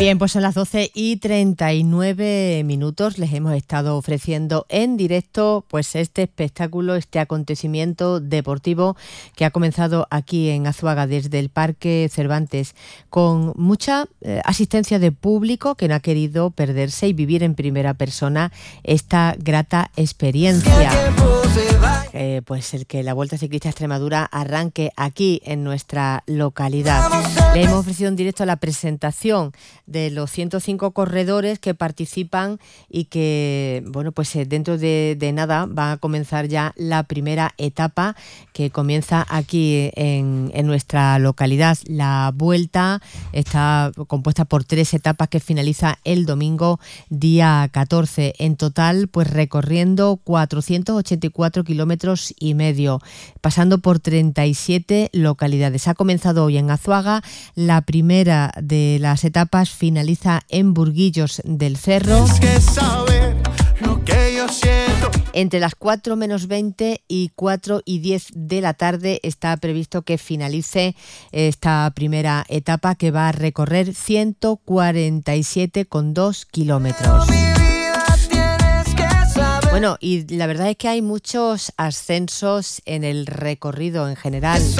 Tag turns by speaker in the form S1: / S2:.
S1: Bien, pues son las 12:39. Les hemos estado ofreciendo en directo pues este espectáculo, este acontecimiento deportivo que ha comenzado aquí en Azuaga desde el Parque Cervantes, con mucha asistencia de público que no ha querido perderse y vivir en primera persona esta grata experiencia. Pues el que la Vuelta Ciclista Extremadura arranque aquí en nuestra localidad. Le hemos ofrecido en directo la presentación de los 105 corredores que participan y que, bueno, pues dentro de nada va a comenzar ya la primera etapa que comienza aquí en nuestra localidad. La Vuelta está compuesta por 3 etapas que finaliza el domingo día 14. En total, pues recorriendo 484 kilómetros y medio, pasando por 37 localidades. Ha comenzado hoy en Azuaga. La primera de las etapas finaliza en Burguillos del Cerro. Entre las 4 menos 20 y 4 y 10 de la tarde está previsto que finalice esta primera etapa, que va a recorrer 147,2 kilómetros. Bueno, y la verdad es que hay muchos ascensos en el recorrido en general.